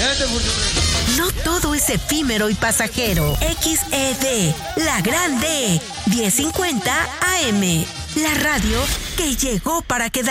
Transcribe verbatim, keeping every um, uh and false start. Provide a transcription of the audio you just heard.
No todo es efímero y pasajero. X E D, la grande, diez cincuenta A M. La radio que llegó para quedar.